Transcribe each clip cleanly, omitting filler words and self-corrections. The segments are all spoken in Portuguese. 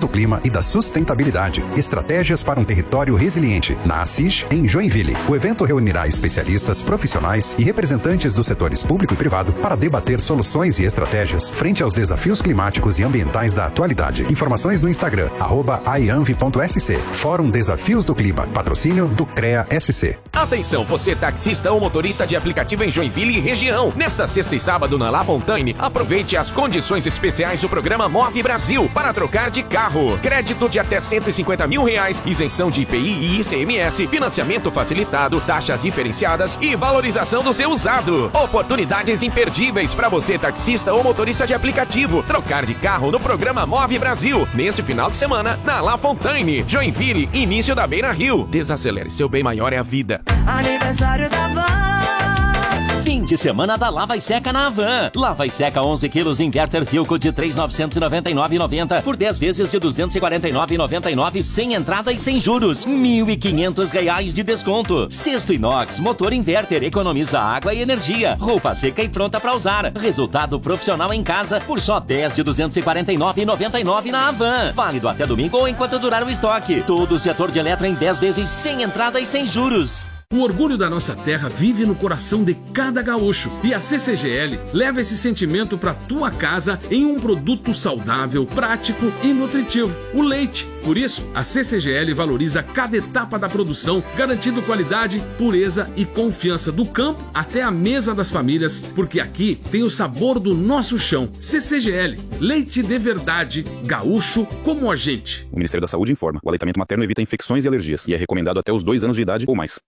do clima e da sustentabilidade. Estratégias para um território resiliente, na Assis, em Joinville. O evento reunirá especialistas, profissionais e representantes dos setores público e privado para debater soluções e estratégias frente aos desafios climáticos e ambientais da atualidade. Informações no Instagram, @aianv.sc. Fórum Desafios do Clima. Patrocínio do CREA-SC. Atenção, você taxista ou motorista de aplicativo em Joinville e região. Nesta sexta e sábado na La Fontaine, aproveite as condições especiais do programa Move Brasil para trocar de carro. Crédito de até R$150 mil, isenção de IPI e ICMS, financiamento facilitado, taxas diferenciadas e valorização do seu usado. Oportunidades imperdíveis para você taxista ou motorista de aplicativo. Trocar de carro no programa Move Brasil. Neste final de semana, na La Fontaine, Joinville, início da Beira Rio. Desacelere, seu bem maior é a vida. Aniversário da Van. Fim de semana da Lava e Seca na Havan. Lava e Seca 11 quilos Inverter Filco de 3.999,90 por 10 vezes de 249,99 sem entrada e sem juros. R$1.500 de desconto. Cesto inox, motor inverter, economiza água e energia. Roupa seca e pronta para usar. Resultado profissional em casa por só 10 de 249,99 na Havan. Válido até domingo ou enquanto durar o estoque. Todo o setor de eletro em 10 vezes sem entrada e sem juros. O orgulho da nossa terra vive no coração de cada gaúcho e a CCGL leva esse sentimento para tua casa em um produto saudável, prático e nutritivo, o leite. Por isso, a CCGL valoriza cada etapa da produção, garantindo qualidade, pureza e confiança do campo até a mesa das famílias, porque aqui tem o sabor do nosso chão. CCGL, leite de verdade, gaúcho como a gente. O Ministério da Saúde informa, o aleitamento materno evita infecções e alergias e é recomendado até os 2 anos de idade ou mais.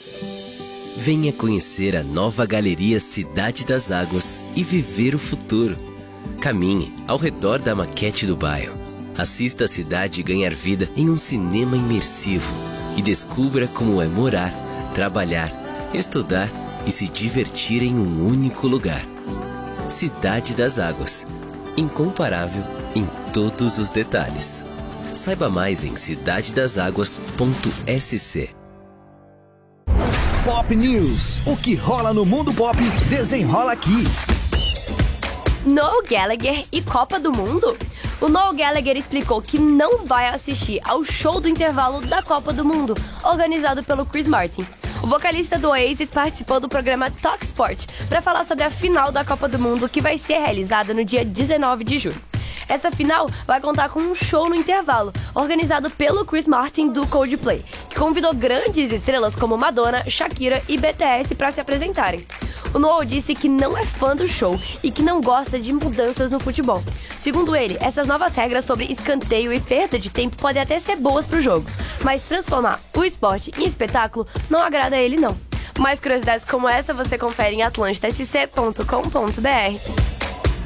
Venha conhecer a nova Galeria Cidade das Águas e viver o futuro. Caminhe ao redor da maquete do bairro. Assista a cidade ganhar vida em um cinema imersivo e descubra como é morar, trabalhar, estudar e se divertir em um único lugar. Cidade das Águas. Incomparável em todos os detalhes. Saiba mais em cidadedaságuas.sc. Pop News. O que rola no mundo pop, desenrola aqui. Noel Gallagher e Copa do Mundo? O Noel Gallagher explicou que não vai assistir ao show do intervalo da Copa do Mundo, organizado pelo Chris Martin. O vocalista do Oasis participou do programa Talk Sport para falar sobre a final da Copa do Mundo, que vai ser realizada no dia 19 de julho. Essa final vai contar com um show no intervalo, organizado pelo Chris Martin do Coldplay, que convidou grandes estrelas como Madonna, Shakira e BTS para se apresentarem. O Noel disse que não é fã do show e que não gosta de mudanças no futebol. Segundo ele, essas novas regras sobre escanteio e perda de tempo podem até ser boas para o jogo, mas transformar o esporte em espetáculo não agrada a ele não. Mais curiosidades como essa você confere em atlantida.sc.com.br.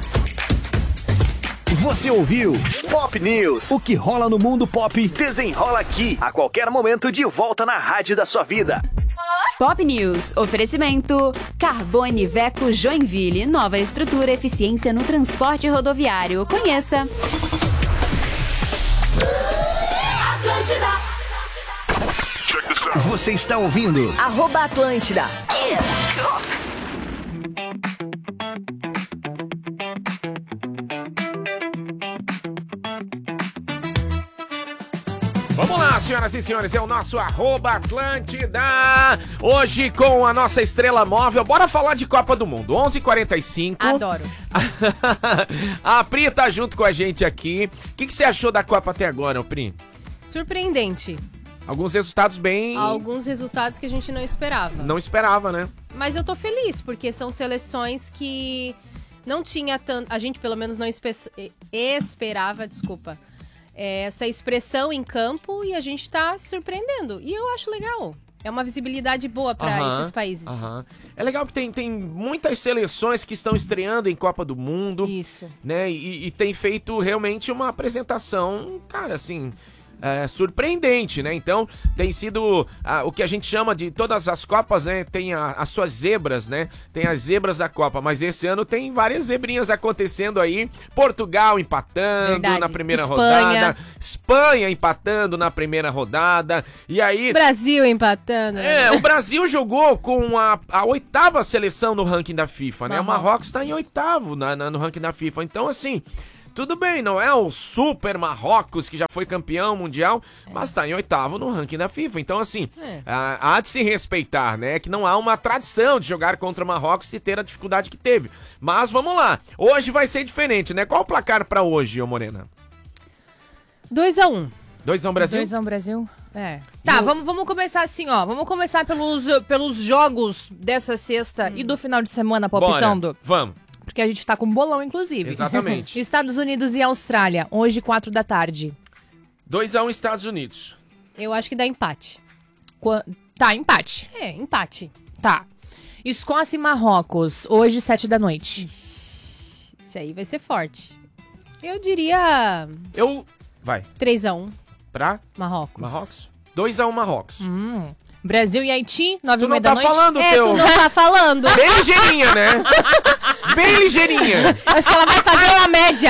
Você ouviu Pop News. O que rola no mundo pop, desenrola aqui. A qualquer momento, de volta na rádio da sua vida. Pop News. Oferecimento Carbone Veco Joinville. Nova estrutura, eficiência no transporte rodoviário. Conheça. Atlântida. Você está ouvindo @Atlântida. Vamos lá, senhoras e senhores, é o nosso @Atlântida. Hoje com a nossa estrela móvel, bora falar de Copa do Mundo, 11h45. Adoro. A Pri tá junto com a gente aqui. O que você achou da Copa até agora, Pri? Surpreendente. Alguns resultados bem... Alguns resultados que a gente não esperava. Não esperava, né? Mas eu tô feliz, porque são seleções que não tinha tanto... A gente, pelo menos, não esperava, desculpa, essa expressão em campo, e a gente tá surpreendendo. E eu acho legal. É uma visibilidade boa para esses países. É legal que tem muitas seleções que estão estreando em Copa do Mundo. Isso. Né? E tem feito realmente uma apresentação, cara, assim... surpreendente, né? Então, tem sido o que a gente chama de todas as Copas, né? Tem as suas zebras, né? Tem as zebras da Copa, mas esse ano tem várias zebrinhas acontecendo aí. Portugal empatando na primeira rodada. Espanha empatando na primeira rodada. E aí... Brasil empatando. O Brasil jogou com a 8ª seleção no ranking da FIFA, né? O Marrocos tá em 8º no ranking da FIFA. Então, assim... tudo bem, não é o super Marrocos que já foi campeão mundial, mas tá em 8º no ranking da FIFA. Então, assim, há de se respeitar, né? Que não há uma tradição de jogar contra o Marrocos e ter a dificuldade que teve. Mas vamos lá, hoje vai ser diferente, né? Qual o placar pra hoje, ô Morena? 2-1. 2-1 Brasil? 2-1 Brasil. É. Tá, vamos começar assim, ó. Vamos começar pelos jogos dessa sexta e do final de semana, palpitando. Bora, vamos. Porque a gente tá com bolão, inclusive. Exatamente. Estados Unidos e Austrália, hoje, 4 da tarde. 2-1 Estados Unidos. Eu acho que dá empate. Tá, empate. Empate. Tá. Escócia e Marrocos, hoje, 7 da noite. Isso aí vai ser forte. Eu diria... Vai. 3-1. Pra? Marrocos. 2-1 Marrocos. Brasil e Haiti, 9h30 da noite. Tu não tá falando, tu não tá falando. Bem ligeirinha, né? Bem ligeirinha. Acho que ela vai fazer uma média.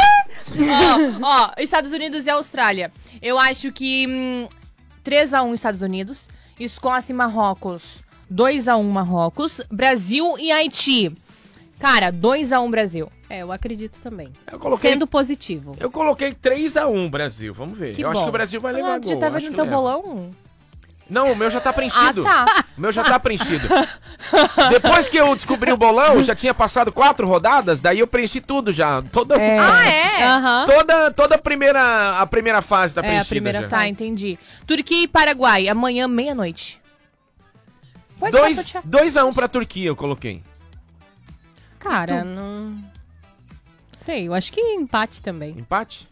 Ó, Estados Unidos e Austrália. Eu acho que 3-1 Estados Unidos. Escócia e Marrocos, 2-1 Marrocos. Brasil e Haiti. Cara, 2-1 Brasil. Eu acredito também. Sendo positivo. Eu coloquei 3-1 Brasil, vamos ver. Eu acho que o Brasil vai levar gol. Você tá vendo teu bolão? Não, o meu já tá preenchido. Ah, tá. O meu já tá preenchido. Depois que eu descobri o bolão, já tinha passado 4 rodadas, daí eu preenchi tudo já. Toda a primeira fase tá preenchida. A primeira já. Tá, entendi. Turquia e Paraguai, amanhã, meia-noite. 2-1 pra Turquia, eu coloquei. Cara, não... Sei, eu acho que empate também. Empate?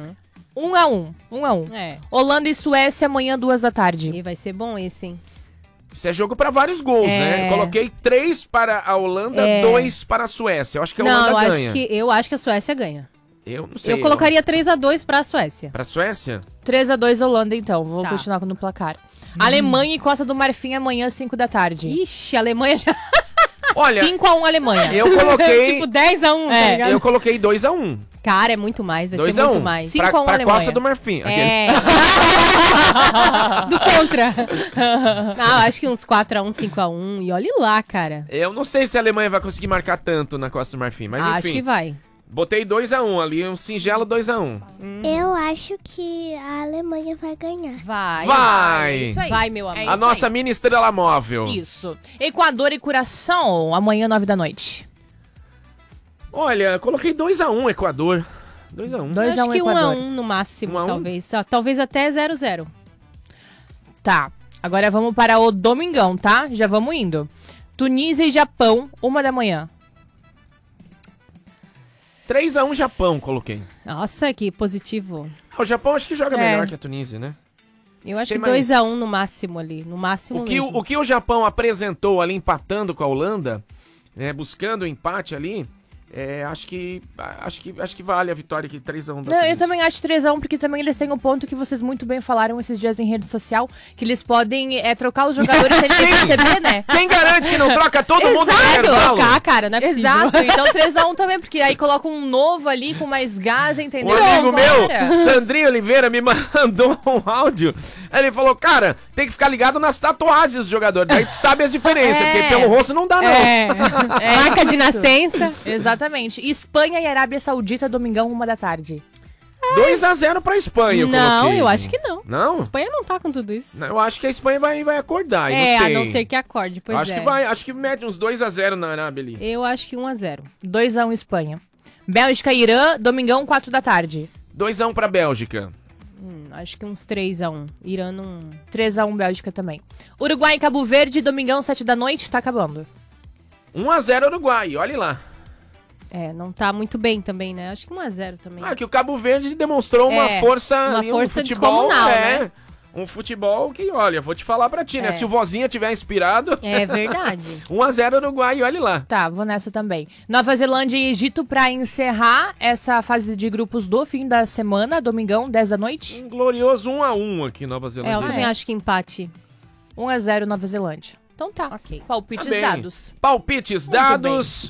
1-1. É. Holanda e Suécia, amanhã, 2 da tarde. E vai ser bom esse, hein? Isso é jogo pra vários gols, né? Eu coloquei 3 para a Holanda, 2 para a Suécia. Eu acho que a Holanda ganha. Eu acho que a Suécia ganha. Eu não sei. Eu colocaria 3-2 pra Suécia. Pra Suécia? 3-2 Holanda, então. Vou continuar no placar. Alemanha e Costa do Marfim, amanhã, 5 da tarde. Ixi, a Alemanha já... Olha, 5-1 Alemanha. Eu coloquei... tipo 10-1, tá ligado? Eu coloquei 2-1. Cara, é muito mais, vai ser muito mais. 5-1 pra Alemanha. Costa do Marfim. Do contra. Não, acho que uns 4-1, 5-1. E olhe lá, cara. Eu não sei se a Alemanha vai conseguir marcar tanto na Costa do Marfim, mas enfim. Acho que vai. Botei 2-1 ali, um singelo 2-1. Eu acho que a Alemanha vai ganhar. Vai! Isso aí. Vai, meu amor. A nossa mini estrela móvel. Isso. Equador e Curaçao, amanhã, 9 da noite. Olha, coloquei 2-1 Equador. 2-1. Acho que Equador. 1-1 no máximo, 1-1? talvez. Talvez até 0-0. Tá. Agora vamos para o domingão, tá? Já vamos indo. Tunísia e Japão, 1 da manhã. 3-1 Japão, coloquei. Nossa, que positivo. O Japão acho que joga melhor que a Tunísia, né? Eu acho Tem que 2-1 no máximo ali. No máximo mesmo. O que o Japão apresentou ali, empatando com a Holanda, buscando o empate ali, acho que vale a vitória aqui, 3-1 da Tunísia. Eu também acho 3-1, porque também eles têm um ponto que vocês muito bem falaram esses dias em rede social, que eles podem trocar os jogadores sem perceber, né? Quem garante que não troca todo mundo no intervalo? Trocar, cara, não é possível. Exato, então 3-1 também, porque aí coloca um novo ali com mais gás, entendeu? Um amigo meu, Sandrinho Oliveira, me mandou um áudio. Ele falou, cara, tem que ficar ligado nas tatuagens dos jogadores, daí tu sabe as diferenças, porque pelo rosto não dá não. Marca de nascença. Exatamente. Espanha e Arábia Saudita, domingão, 1 da tarde. 2-0 pra Espanha, eu coloquei. Eu acho que não. Não? A Espanha não tá com tudo isso. Eu acho que a Espanha vai acordar, não sei. A não ser que acorde, pois acho que vai, acho que mete uns 2-0 na Arábia ali. Eu acho que 1-0. 2-1 Espanha. Bélgica e Irã, domingão, 4 da tarde. 2-1 pra Bélgica. Acho que uns 3-1. Irã não... 3-1 Bélgica também. Uruguai e Cabo Verde, domingão, 7 da noite, tá acabando. 1-0 Uruguai, olha lá. Não tá muito bem também, né? Acho que 1-0 também. Que o Cabo Verde demonstrou uma força... Uma força um futebol, descomunal, né? Um futebol que, olha, vou te falar pra ti, né? Se o vozinha tiver inspirado... É verdade. 1-0 Uruguai, olha lá. Tá, vou nessa também. Nova Zelândia e Egito pra encerrar essa fase de grupos do fim da semana, domingão, 10 da noite. Um glorioso 1-1 aqui, Nova Zelândia. Eu também acho que empate. 1-0 Nova Zelândia. Então tá. Ok. Palpites Tá dados. Palpites dados.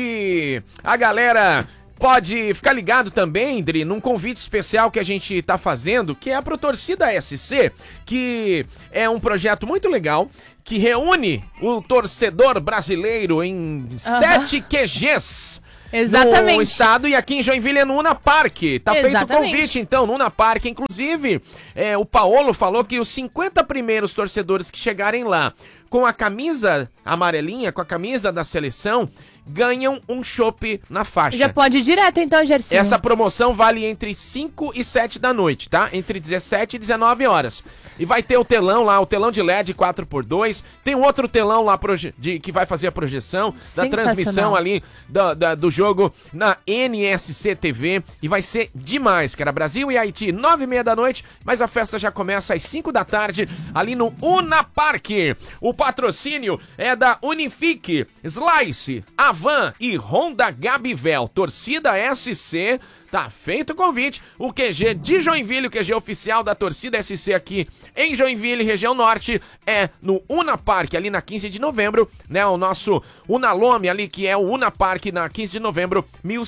E a galera pode ficar ligado também, Dri, num convite especial que a gente tá fazendo, que é pro Torcida SC, que é um projeto muito legal, que reúne o torcedor brasileiro em 7 QGs. Exatamente. no estado, e aqui em Joinville é no Una Park. Tá feito o Exatamente. convite, então, no Una Park. Inclusive, o Paolo falou que os 50 primeiros torcedores que chegarem lá com a camisa amarelinha, com a camisa da seleção, ganham um chopp na faixa. Já pode ir direto, então, Gersinho. Essa promoção vale entre 5 e 7 da noite, tá? Entre 17 e 19 horas. E vai ter o telão lá, o telão de LED 4x2. Tem um outro telão lá que vai fazer a projeção da transmissão ali do jogo na NSC TV. E vai ser demais, cara. Brasil e Haiti, 9h30 da noite. Mas a festa já começa às 5 da tarde, ali no Una Park. O patrocínio é da Unifique, Slice, Avan e Honda Gabivel. Torcida SC. Tá feito o convite, o QG de Joinville, o QG oficial da torcida SC aqui em Joinville, região norte, é no Una Park, ali na 15 de novembro, né, o nosso Unalome ali, que é o Una Park, na 15 de novembro,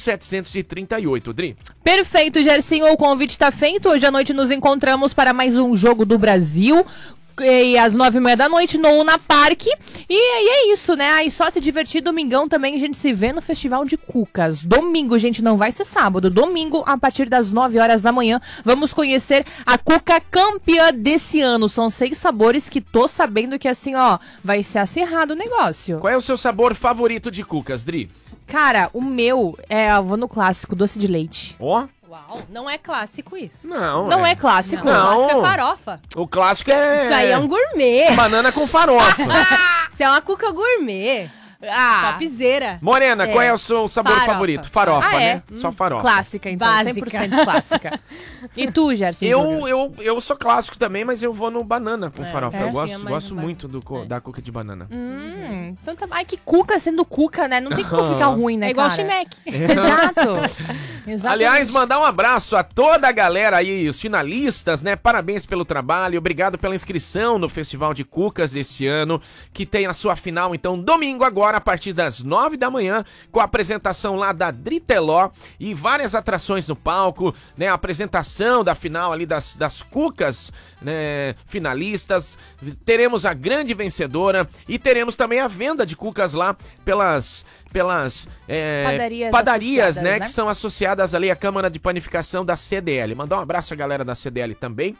1738, Dri. Perfeito, Gersinho, o convite tá feito, hoje à noite nos encontramos para mais um Jogo do Brasil, e às 9h30 da noite no Una Park. E é isso, né? Aí só se divertir. Domingão também a gente se vê no Festival de Cucas. Domingo, gente, não vai ser sábado. Domingo, a partir das 9 horas da manhã, vamos conhecer a Cuca campeã desse ano. São 6 sabores que tô sabendo que, assim, ó, vai ser acirrado o negócio. Qual é o seu sabor favorito de Cucas, Dri? Cara, o meu eu vou no clássico, doce de leite. Ó. Uau, não é clássico isso. Não é clássico. Não. O clássico é farofa. O clássico é... Isso aí é um gourmet. Banana com farofa. Isso é uma cuca gourmet. Topzera. Morena, qual é o seu sabor favorito? Farofa, né? Só farofa. Clássica, então. Básica. 100% clássica. E tu, Gerson? Eu sou clássico também, mas eu vou no banana com farofa. Eu gosto muito da cuca de banana. Então tá. Ai, que cuca sendo cuca, né? Não tem como ficar ruim, né, é igual cara? Chineque. Exato. Aliás, mandar um abraço a toda a galera aí, os finalistas, né? Parabéns pelo trabalho, obrigado pela inscrição no Festival de Cucas desse ano, que tem a sua final, então, domingo agora, a partir das 9 da manhã, com a apresentação lá da Driteló e várias atrações no palco, né? A apresentação da final ali das Cucas, né, finalistas. Teremos a grande vencedora e teremos também a venda de cucas lá pelas padarias, né, que são associadas ali à Câmara de Panificação da CDL. Mandar um abraço à galera da CDL também.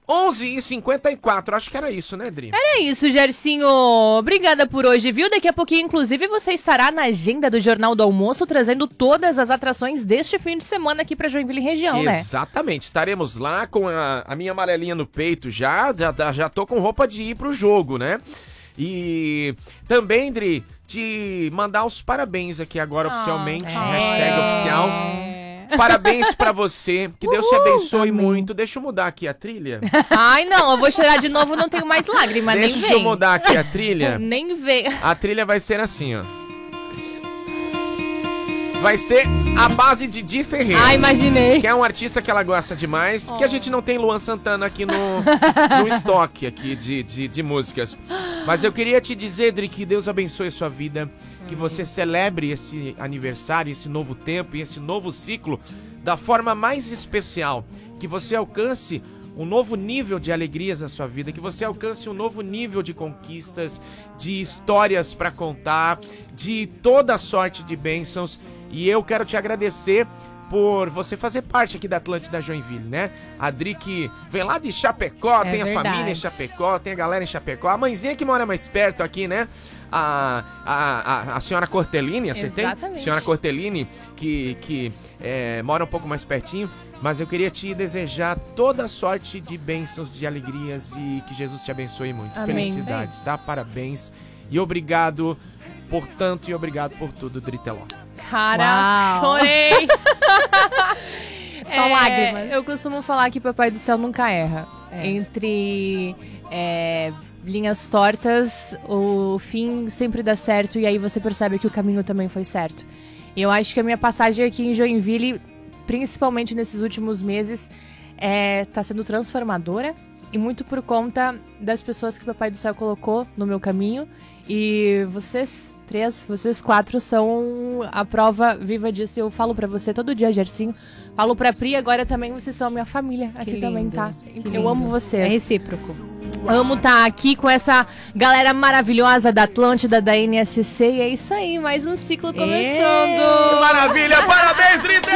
11h54, acho que era isso, né, Dri? Era isso, Gersinho. Obrigada por hoje, viu? Daqui a pouquinho, inclusive, você estará na agenda do Jornal do Almoço, trazendo todas as atrações deste fim de semana aqui pra Joinville região, né? Exatamente, estaremos lá com a minha amarelinha no peito já tô com roupa de ir pro jogo, né? E também, Dri, te mandar os parabéns aqui agora oficialmente, hashtag oficial. Parabéns pra você, que Deus te abençoe muito. Deixa eu mudar aqui a trilha. Ai, não, eu vou chorar de novo, não tenho mais lágrima, nem vem. Deixa eu mudar aqui a trilha. Nem vem. A trilha vai ser assim, ó. Vai ser a base de Di Ferreira. Ah, imaginei. Que é um artista que ela gosta demais. Que a gente não tem Luan Santana aqui no estoque aqui de músicas. Mas eu queria te dizer, Dri, que Deus abençoe a sua vida. Que você celebre esse aniversário, esse novo tempo e esse novo ciclo da forma mais especial. Que você alcance um novo nível de alegrias na sua vida, que você alcance um novo nível de conquistas, de histórias para contar, de toda sorte de bênçãos. E eu quero te agradecer por você fazer parte aqui da Atlântida Joinville, né? A Dri que vem lá de Chapecó, tem a família em Chapecó, tem a galera em Chapecó, a mãezinha que mora mais perto aqui, né? A senhora Cortellini, acertei? Exatamente. Senhora Cortellini, que mora um pouco mais pertinho. Mas eu queria te desejar toda sorte de bênçãos, de alegrias e que Jesus te abençoe muito. Amém. Felicidades, tá? Parabéns. E obrigado por tanto e obrigado por tudo, Driteló. Cara, chorei. Só lágrimas. Eu costumo falar que Papai do Céu nunca erra. Entre linhas tortas, o fim sempre dá certo e aí você percebe que o caminho também foi certo. E eu acho que a minha passagem aqui em Joinville, principalmente nesses últimos meses, tá sendo transformadora e muito por conta das pessoas que o Papai do Céu colocou no meu caminho. E vocês 4 são a prova viva disso. Eu falo pra você todo dia, Gersinho. Falo pra Pri, agora também vocês são a minha família aqui também, tá? Eu amo vocês. É recíproco. Amo estar aqui com essa galera maravilhosa da Atlântida, da NSC. E é isso aí, mais um ciclo começando. Maravilha, parabéns, Rita!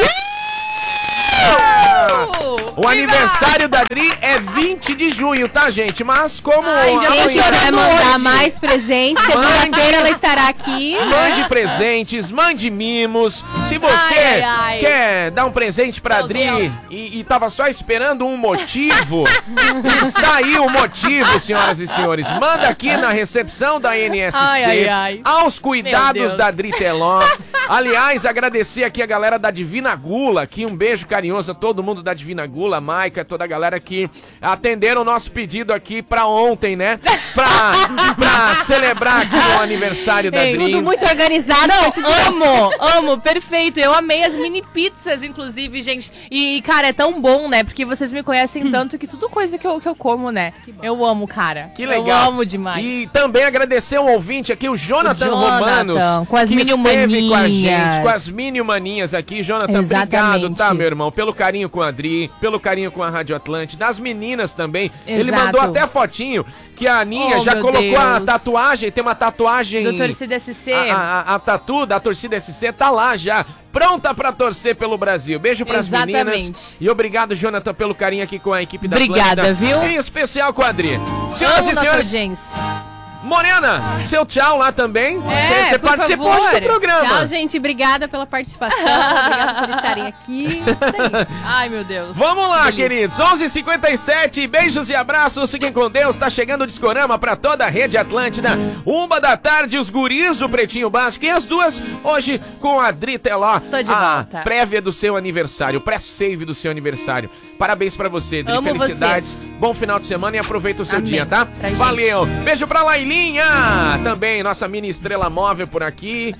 O aniversário da Dri é 20 de junho, tá, gente? Mas como... gente, vai mandar mais presentes. Segunda-feira ela estará aqui. Mande presentes, mande mimos. Se você quer dar um presente pra Dri e tava só esperando um motivo, está aí o motivo, senhoras e senhores. Manda aqui na recepção da NSC, aos cuidados da Dri Teló. Aliás, agradecer aqui a galera da Divina Gula, aqui um beijo carinhoso a todo mundo da Divina Gula, Maica, toda a galera que atenderam o nosso pedido aqui pra ontem, né? Pra celebrar aqui o aniversário da Dri. Tudo muito organizado. Não, amo, perfeito. Eu amei as mini pizzas, inclusive, gente. E, cara, é tão bom, né? Porque vocês me conhecem tanto que tudo coisa que eu como, né? Eu amo, cara. Que legal. Eu amo demais. E também agradecer um ouvinte aqui, o Jonathan Romanos, com as mini esteve com a gente, com as mini maninhas aqui. Jonathan, obrigado, tá, meu irmão? Pelo carinho com a Dri, pelo carinho com a Rádio Atlântida, das meninas também. Exato. Ele mandou até fotinho que a Aninha já colocou a tatuagem, tem uma tatuagem... Do Torcida SC. A tatu da Torcida SC tá lá já, pronta pra torcer pelo Brasil. Beijo pras meninas. E obrigado, Jonathan, pelo carinho aqui com a equipe da Atlântida. Obrigada, viu? Em especial com a Adri. Senhoras e senhores... Morena, seu tchau lá também. Você participou hoje do programa. Tchau, gente. Obrigada pela participação. Obrigada por estarem aqui. Ai, meu Deus. Vamos lá, queridos. 11h57. Beijos e abraços. Fiquem com Deus. Tá chegando o Discorama pra toda a Rede Atlântida. 1h da tarde, os guris do Pretinho Básico. E as duas, hoje, com a Dri Teló. Tô de volta. Prévia do seu aniversário. Pré-save do seu aniversário. Parabéns pra você, Dri. Amo felicidades. vocês. Bom final de semana e aproveita o seu dia, tá? Valeu. Beijo pra Lailinha. Também, nossa mini estrela móvel por aqui.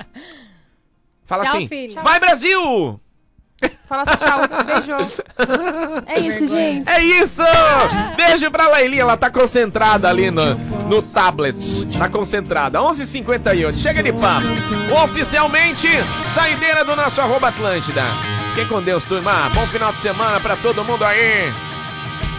Fala tchau, assim. Filho. Vai, Brasil! Fala assim, tchau. Beijo. É isso, gente. É isso! Beijo pra Lailinha. Ela tá concentrada ali no tablet. Tá concentrada. 11h58. Chega de papo. Oficialmente, saideira do nosso @Atlântida. Fiquem com Deus, turma. Bom final de semana pra todo mundo aí.